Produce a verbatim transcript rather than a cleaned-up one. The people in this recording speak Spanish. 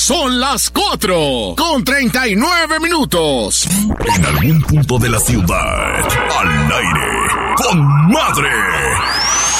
Son las cuatro con treinta y nueve minutos. En algún punto de la ciudad, al aire, con madre.